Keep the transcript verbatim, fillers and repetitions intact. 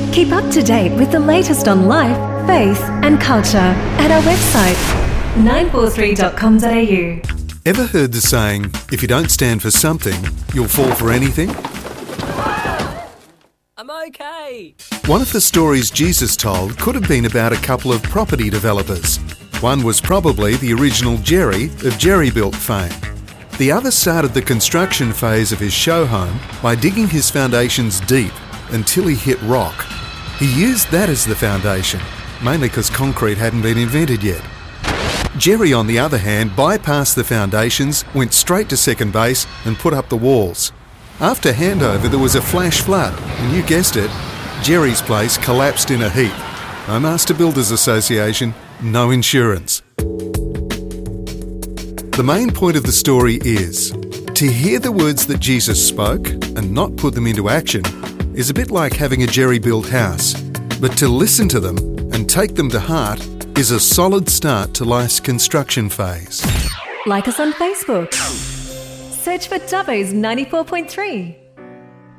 Keep up to date with the latest on life, faith and culture at our website, nine four three dot com dot a u. Ever heard the saying, if you don't stand for something, you'll fall for anything? I'm okay. One of the stories Jesus told could have been about a couple of property developers. One was probably the original Jerry of Jerry-built fame. The other started the construction phase of his show home by digging his foundations deep until he hit rock. He used that as the foundation, mainly because concrete hadn't been invented yet. Jerry, on the other hand, bypassed the foundations, went straight to second base and put up the walls. After handover, there was a flash flood, and you guessed it, Jerry's place collapsed in a heap. No Master Builders Association, no insurance. The main point of the story is, to hear the words that Jesus spoke and not put them into action is a bit like having a Jerry-built house, but to listen to them and take them to heart is a solid start to life's construction phase. Like us on Facebook. Search for Dubbo's ninety-four point three.